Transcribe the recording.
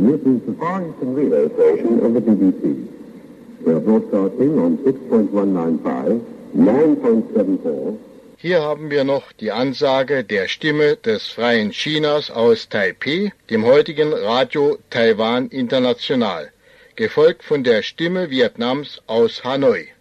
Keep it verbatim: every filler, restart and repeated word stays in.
This is the Far Eastern Relay Station of the B B C. We are broadcasting on six point one nine five, nine point seven four. Hier haben wir noch die Ansage der Stimme des Freien Chinas aus Taipeh, dem heutigen Radio Taiwan International, gefolgt von der Stimme Vietnams aus Hanoi.